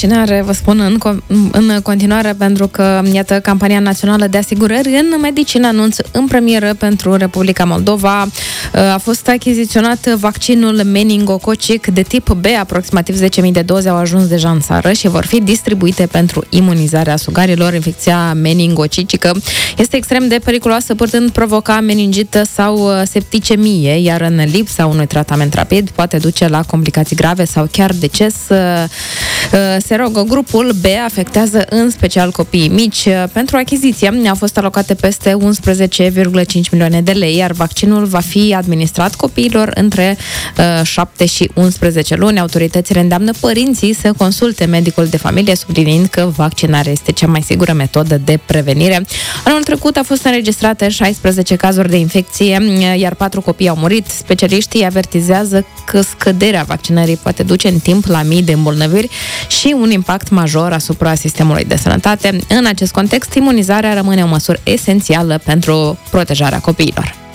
vaccinare, vă spun în continuare, pentru că, iată, Campania Națională de Asigurări în Medicină anunță în premieră pentru Republica Moldova. A fost achiziționat vaccinul meningococic de tip B, aproximativ 10.000 de doze au ajuns deja în țară și vor fi distribuite pentru imunizarea sugarilor. Infecția meningocicică este extrem de periculoasă, putând provoca meningită sau septicemie, iar în lipsa unui tratament rapid poate duce la complicații grave sau chiar deces. Se rogă, grupul B afectează în special copiii mici. Pentru achiziție au fost alocate peste 11,5 milioane de lei, iar vaccinul va fi administrat copiilor între 7 și 11 luni. Autoritățile îndeamnă părinții să consulte medicul de familie, subliniind că vaccinarea este cea mai sigură metodă de prevenire. Anul trecut a fost înregistrate 16 cazuri de infecție, iar 4 copii au murit. Specialiștii avertizează că scăderea vaccinării poate duce în timp la mii de îmbolnăviri și un impact major asupra sistemului de sănătate. În acest context, imunizarea rămâne o măsură esențială pentru protejarea copiilor.